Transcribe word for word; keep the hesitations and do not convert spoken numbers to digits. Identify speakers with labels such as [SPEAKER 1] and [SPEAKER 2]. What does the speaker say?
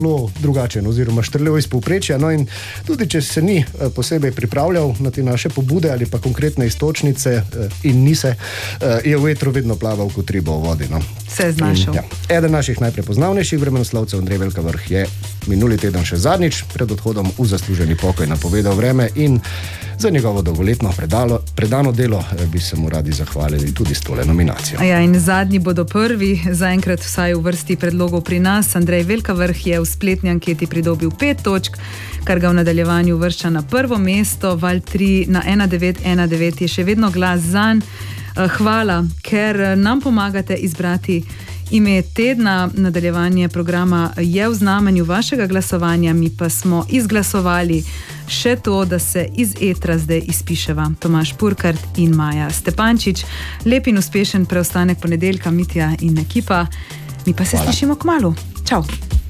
[SPEAKER 1] drugačen oziroma štrlel iz povprečja. No in tudi, če se ni posebej pripravljal na te naše pobude ali pa konkretne istočnice in ni se, je v etru vedno plaval kot riba v vodi. No.
[SPEAKER 2] Se je znašel.
[SPEAKER 1] In, ja, eden naših najprepoznavnejših vremenoslovcev, Andrej Velka Vrh, je minuli teden še zadnjič pred odhodom v zasluženi pokoj napovedal vreme in za njegovo dolgoletno predalo, predano delo bi se mu radi zahvalili tudi s tole nominacijo.
[SPEAKER 2] Ja, in zadnji bodo prvi, zaenkrat vsaj v vrsti predlogov pri nas. Andrej Velka Vrh je v spletni anketi pridobil pet točk, kar ga v nadaljevanju vršča na prvo mesto. Val tri na ena devet ena devet je še vedno glas zanj. Hvala, ker nam pomagate izbrati ime tedna. Nadaljevanje programa je v znamenju vašega glasovanja, mi pa smo izglasovali še to, da se iz etra zdaj izpiševa Tomaž Purkart in Maja Stepančič. Lep in uspešen preostanek ponedeljka, Mitja in ekipa. Mi pa se Hvala. Slišimo kmalu. Čau.